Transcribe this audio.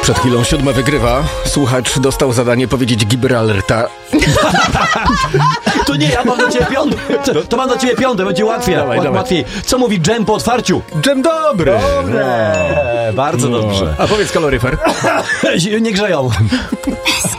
Przed chwilą 7 wygrywa. Słuchacz dostał zadanie powiedzieć Gibraltar. To nie, ja mam na ciebie piąte. To mam na ciebie piąte, będzie łatwiej. Dawaj. Łatwiej. Co mówi dżem po otwarciu? Dżem dobry. Dobre. Bardzo dobrze. A powiedz kaloryfer. Nie grzeją.